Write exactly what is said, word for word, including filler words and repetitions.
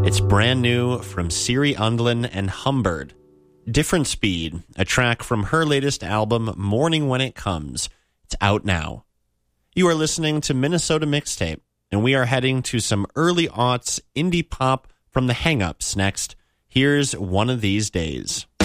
It's brand new from Siri Undlin and Humbird. Different Speed, a track from her latest album, Morning When It Comes. It's out now. You are listening to Minnesota Mixtape, and we are heading to some early aughts indie pop from the Hang-Ups next. Here's One of These Days.